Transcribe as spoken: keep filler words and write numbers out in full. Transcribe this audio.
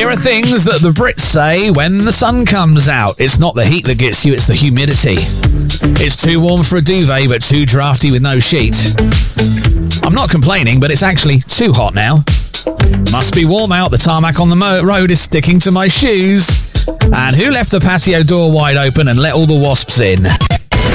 Here are things that the Brits say when the sun comes out. It's not the heat that gets you, it's the humidity. It's too warm for a duvet, but too drafty with no sheet. I'm not complaining, but it's actually too hot now. Must be warm out, the tarmac on the mo- road is sticking to my shoes. And who left the patio door wide open and let all the wasps in?